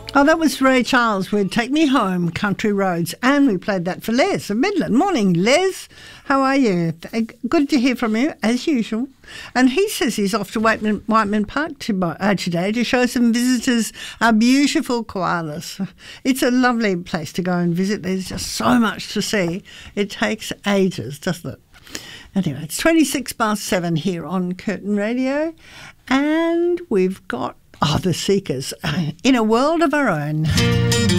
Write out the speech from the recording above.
Oh, that was Ray Charles with Take Me Home, Country Roads. And we played that for Les of Midland. Morning, Les. How are you? Good to hear from you, as usual. And he says he's off to Whiteman Park today to show some visitors our beautiful koalas. It's a lovely place to go and visit. There's just so much to see. It takes ages, doesn't it? Anyway, it's 7:26 here on Curtin Radio. And we've got the Seekers in a world of our own.